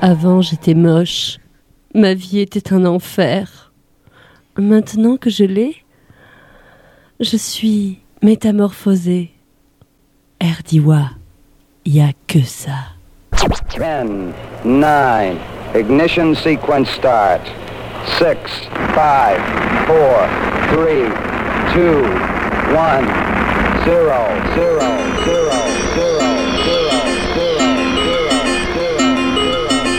Avant, j'étais moche. Ma vie était un enfer. Maintenant que je l'ai, je suis métamorphosée. Erdiwa, y a que ça. 10, 9, ignition sequence start. 6, 5, 4, 3, 2, 1, 0, 0, 0.